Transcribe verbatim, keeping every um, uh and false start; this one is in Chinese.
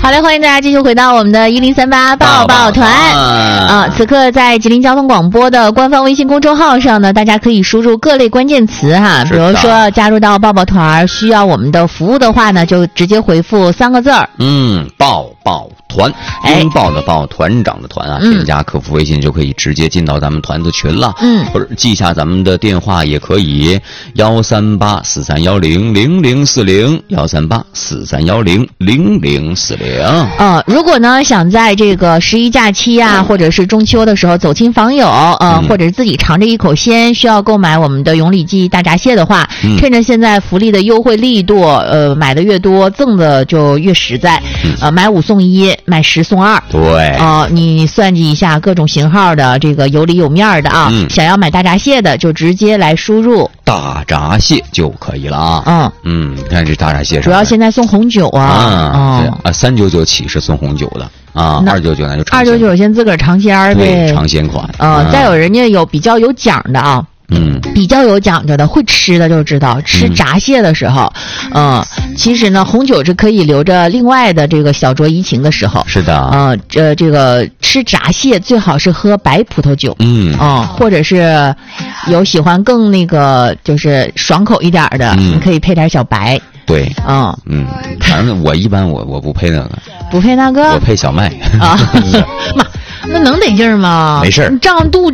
好嘞，欢迎大家继续回到我们的一零三八抱抱团啊！此刻在吉林交通广播的官方微信公众号上呢，大家可以输入各类关键词哈，比如说加入到抱抱团，需要我们的服务的话呢，就直接回复三个字儿， 嗯，抱抱团，拥抱的抱，团长的团啊，添加客服微信就可以直接进到咱们团子群了。嗯，或者记下咱们的电话也可以，幺三八四三幺零零零四零，幺三八四三幺零零零四零。 呃，如果呢想在这个十一假期啊，或者是中秋的时候走亲访友，呃，嗯、或者是自己尝着一口鲜，需要购买我们的永里记大闸蟹的话，嗯、趁着现在福利的优惠力度，呃，买的越多，赠的就越实在。嗯、呃，买五送一。买十送二， 对， 呃，你算计一下各种型号的这个有里有面的啊，嗯、想要买大闸蟹的就直接来输入大闸蟹就可以了啊。嗯嗯，你看这大闸蟹上主要现在送红酒啊， 啊、嗯、啊，三九九起是送红酒的啊，二九九那就二九九先自个儿尝鲜儿呗， 对，尝鲜款。 呃，嗯、再有人家有比较有奖的啊。嗯，比较有讲究的，会吃的就知道，吃闸蟹的时候，嗯、呃，其实呢，红酒是可以留着另外的这个小酌怡情的时候。 是的， 呃，这这个吃闸蟹最好是喝白葡萄酒，嗯，啊、呃，或者是有喜欢更那个就是爽口一点的，嗯、你可以配点小白。 对，嗯嗯，反正我一般我我不配那个， 不配那个， 我配小麦啊，妈，那能得劲儿吗？ 没事儿， 胀肚子。